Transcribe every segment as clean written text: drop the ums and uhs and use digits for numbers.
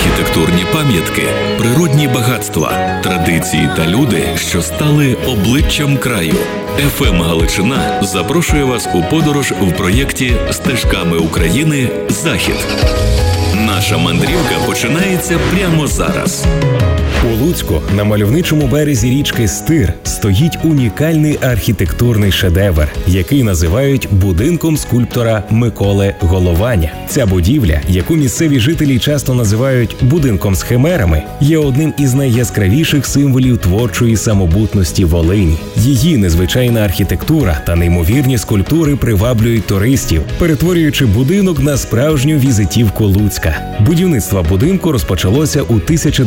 архітектурні пам'ятки, природні багатства, традиції та люди, що стали обличчям краю. ФМ Галичина запрошує вас у подорож в проєкті «Стежками України. Захід». Наша мандрівка починається прямо зараз. У Луцьку на мальовничому березі річки Стир стоїть унікальний архітектурний шедевр, який називають будинком скульптора Миколи Голованя. Ця будівля, яку місцеві жителі часто називають будинком з химерами, є одним із найяскравіших символів творчої самобутності Волині. Її незвичайна архітектура та неймовірні скульптури приваблюють туристів, перетворюючи будинок на справжню візитівку Луцька. Будівництво будинку розпочалося у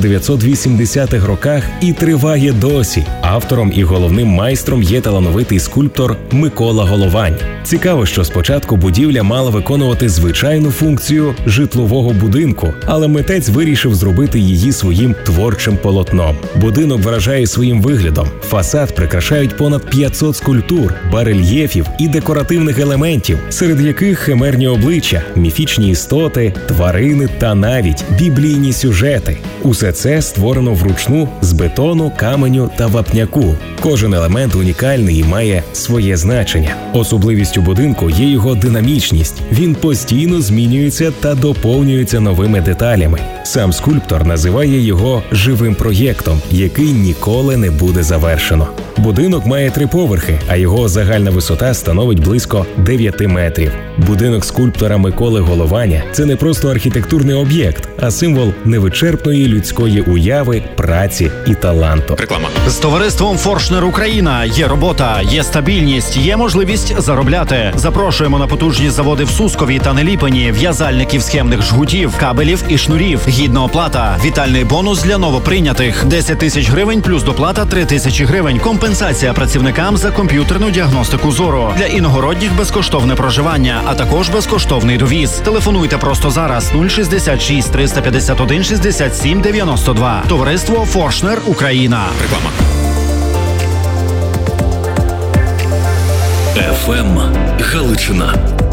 1980-х роках і триває досі. Автором і головним майстром є талановитий скульптор Микола Головань. Цікаво, що спочатку будівля мала виконувати звичайну функцію житлового будинку, але митець вирішив зробити її своїм творчим полотном. Будинок вражає своїм виглядом. Фасад прикрашають понад 500 скульптур, барельєфів і декоративних елементів, серед яких химерні обличчя, міфічні істоти, тварини та навіть біблійні сюжети. Усе це створено вручну з бетону, каменю та вапняку. Кожен елемент унікальний і має своє значення. Особливістю будинку є його динамічність. Він постійно змінюється та доповнюється новими деталями. Сам скульптор називає його живим проєктом, який ніколи не буде завершено. Будинок має 3 поверхи, а його загальна висота становить близько 9 метрів. Будинок скульптора Миколи Голованя – це не просто архітектурний об'єкт, а символ невичерпної людської уяви, праці і таланту. Реклама. З товариством «Форшнер Україна» є робота, є стабільність, є можливість заробляти. Запрошуємо на потужні заводи в Сускові та Неліпені, в'язальників схемних жгутів, кабелів і шнурів. Гідна оплата, вітальний бонус для новоприйнятих. 10 тисяч гривень плюс доплата 3 тисячі гривень. Компенсація працівникам за комп'ютерну діагностику зору. Для іногородніх безкоштовне проживання, а також безкоштовний довіз. Телефонуйте просто зараз 066 351 67 92. Товариство «Форшнер Україна». Реклама. ФМ Галичина.